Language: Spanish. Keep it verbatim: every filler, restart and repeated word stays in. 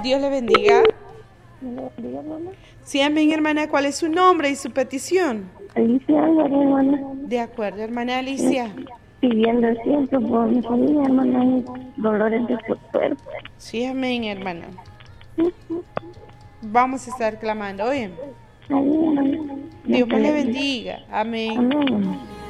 Dios le bendiga. Dios bendiga, mamá. Sí, amén, hermana. ¿Cuál es su nombre y su petición? Alicia Álvarez, hermana. De acuerdo, hermana Alicia. Pidiendo siempre por mi familia, hermana, y dolores de su cuerpo. Sí, amén, hermana. Vamos a estar clamando, oye. Amén, hermana. Dios me le bendiga. bendiga. Amén. Amén.